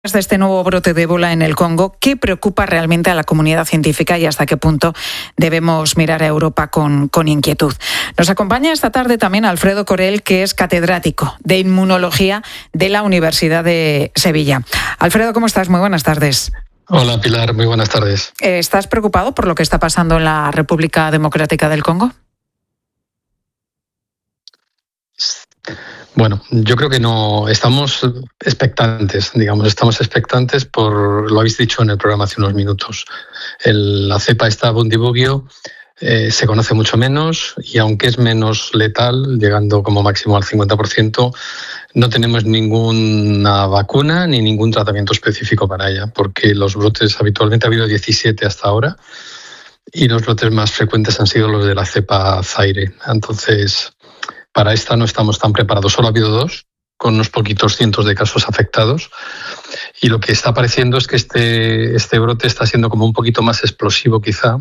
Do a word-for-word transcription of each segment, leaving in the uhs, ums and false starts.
De este nuevo brote de ébola en el Congo, ¿qué preocupa realmente a la comunidad científica y hasta qué punto debemos mirar a Europa con, con inquietud? Nos acompaña esta tarde también Alfredo Corell, que es catedrático de Inmunología de la Universidad de Sevilla. Alfredo, ¿cómo estás? Muy buenas tardes. Hola Pilar, muy buenas tardes. ¿Estás preocupado por lo que está pasando en la República Democrática del Congo? Bueno, yo creo que no, estamos expectantes, digamos, estamos expectantes por, lo habéis dicho en el programa hace unos minutos. El, la cepa esta Bundibugyo eh, se conoce mucho menos y aunque es menos letal, llegando como máximo al cincuenta por ciento, no tenemos ninguna vacuna ni ningún tratamiento específico para ella, porque los brotes habitualmente ha habido diecisiete hasta ahora y los brotes más frecuentes han sido los de la cepa Zaire. Entonces, para esta no estamos tan preparados. Solo ha habido dos, con unos poquitos cientos de casos afectados. Y lo que está pareciendo es que este, este brote está siendo como un poquito más explosivo quizá.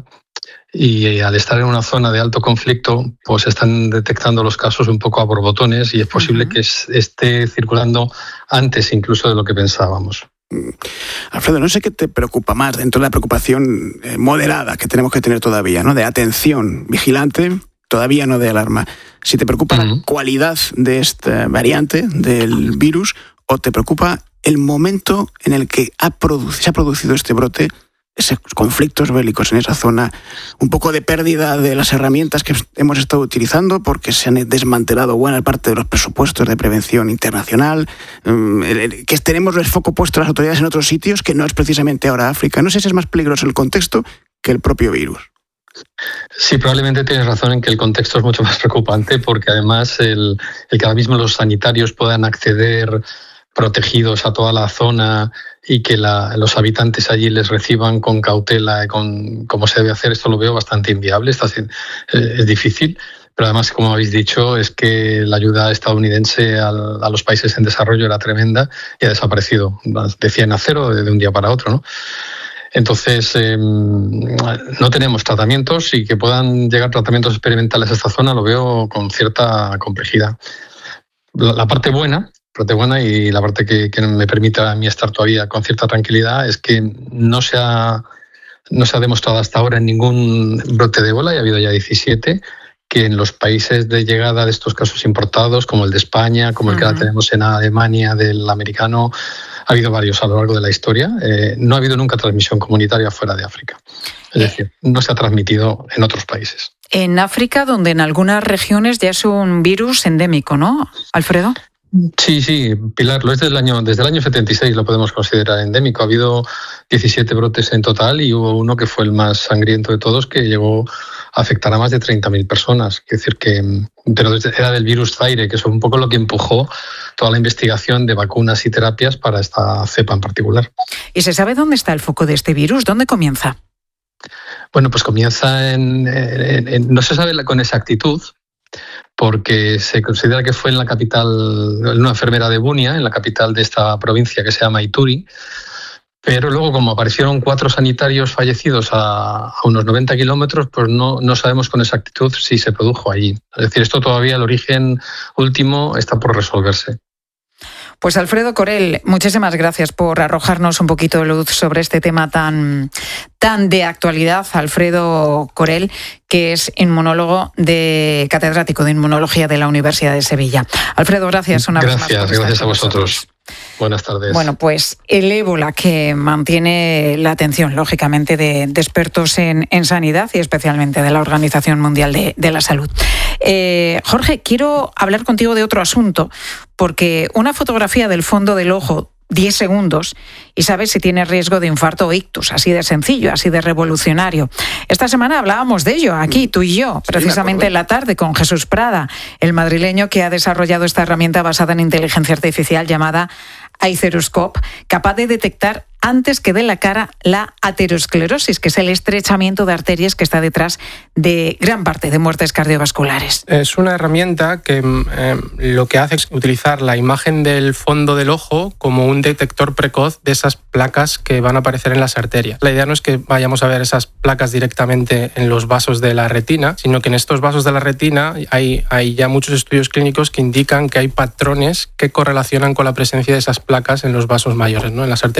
Y al estar en una zona de alto conflicto, pues están detectando los casos un poco a borbotones y es posible uh-huh. que esté circulando antes incluso de lo que pensábamos. Alfredo, no sé qué te preocupa más dentro de la preocupación eh, moderada que tenemos que tener todavía, ¿no? De atención vigilante, todavía no de alarma. Si te preocupa uh-huh. la cualidad de esta variante del virus o te preocupa el momento en el que ha produ- se ha producido este brote, esos conflictos bélicos en esa zona, un poco de pérdida de las herramientas que hemos estado utilizando porque se han desmantelado buena parte de los presupuestos de prevención internacional, que tenemos el foco puesto las autoridades en otros sitios que no es precisamente ahora África. No sé si es más peligroso el contexto que el propio virus. Sí, probablemente tienes razón en que el contexto es mucho más preocupante porque además el, el que ahora mismo los sanitarios puedan acceder protegidos a toda la zona y que la, los habitantes allí les reciban con cautela y con cómo se debe hacer, esto lo veo bastante inviable, está, es difícil. Pero además, como habéis dicho, es que la ayuda estadounidense a, a los países en desarrollo era tremenda y ha desaparecido de cien a cero de, de un día para otro, ¿no? Entonces, eh, no tenemos tratamientos y que puedan llegar tratamientos experimentales a esta zona lo veo con cierta complejidad. La, la parte buena, parte buena y la parte que, que me permite a mí estar todavía con cierta tranquilidad es que no se ha, no se ha demostrado hasta ahora en ningún brote de ébola, y ha habido ya diecisiete, que en los países de llegada de estos casos importados, como el de España, como el que ahora tenemos en Alemania del americano, ha habido varios a lo largo de la historia, eh, no ha habido nunca transmisión comunitaria fuera de África. Es decir, no se ha transmitido en otros países. En África, donde en algunas regiones ya es un virus endémico, ¿no, Alfredo? Sí, sí, Pilar, lo es desde el año, desde el año setenta y seis lo podemos considerar endémico. Ha habido diecisiete brotes en total y hubo uno que fue el más sangriento de todos, que llegó a afectar a más de treinta mil personas. Es decir, que, pero era del virus Zaire, que es un poco lo que empujó toda la investigación de vacunas y terapias para esta cepa en particular. ¿Y se sabe dónde está el foco de este virus? ¿Dónde comienza? Bueno, pues comienza en, en, en no se sabe con exactitud, porque se considera que fue en la capital, en una enfermera de Bunia, en la capital de esta provincia que se llama Ituri, pero luego como aparecieron cuatro sanitarios fallecidos a, a unos noventa kilómetros, pues no, no sabemos con exactitud si se produjo allí. Es decir, esto todavía, el origen último está por resolverse. Pues Alfredo Corell, muchísimas gracias por arrojarnos un poquito de luz sobre este tema tan, tan de actualidad. Alfredo Corell, que es inmunólogo de catedrático de Inmunología de la Universidad de Sevilla. Alfredo, gracias una gracias, vez más. Gracias, gracias a vosotros. Buenas tardes. Bueno, pues el ébola que mantiene la atención, lógicamente, de, de expertos en, en sanidad y especialmente de la Organización Mundial de, de la Salud. Eh, Jorge, quiero hablar contigo de otro asunto, porque una fotografía del fondo del ojo, diez segundos, y sabes si tiene riesgo de infarto o ictus, así de sencillo, así de revolucionario. Esta semana hablábamos de ello, aquí, tú y yo, precisamente en la tarde, con Jesús Prada, el madrileño que ha desarrollado esta herramienta basada en inteligencia artificial llamada Iceroscope, capaz de detectar antes que de la cara la aterosclerosis, que es el estrechamiento de arterias que está detrás de gran parte de muertes cardiovasculares. Es una herramienta que eh, lo que hace es utilizar la imagen del fondo del ojo como un detector precoz de esas placas que van a aparecer en las arterias. La idea no es que vayamos a ver esas placas directamente en los vasos de la retina, sino que en estos vasos de la retina hay, hay ya muchos estudios clínicos que indican que hay patrones que correlacionan con la presencia de esas placas en los vasos mayores, ¿no? En las arterias